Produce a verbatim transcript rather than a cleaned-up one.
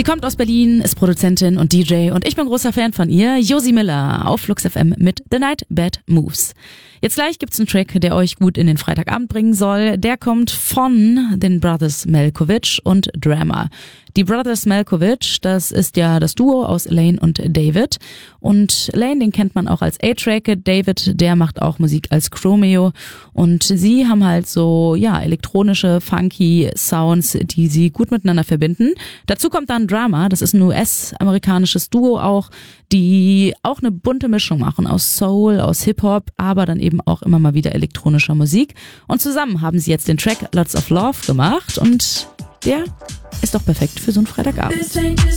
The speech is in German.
Sie kommt aus Berlin, ist Produzentin und D J und ich bin großer Fan von ihr, Josie Miller auf Flux F M mit The Night Bad Moves. Jetzt gleich gibt's einen Track, der euch gut in den Freitagabend bringen soll. Der kommt von den Brothers Malkovich und Drama. Die Brothers Malkovich, das ist ja das Duo aus Lane und David. Und Lane, den kennt man auch als A-Track. David, der macht auch Musik als Chromeo. Und sie haben halt so, ja, elektronische, funky Sounds, die sie gut miteinander verbinden. Dazu kommt dann Drama, das ist ein U S-amerikanisches Duo auch, die auch eine bunte Mischung machen aus Soul, aus Hip-Hop, aber dann eben auch immer mal wieder elektronischer Musik. Und zusammen haben sie jetzt den Track Lots of Love gemacht und der ist doch perfekt für so einen Freitagabend.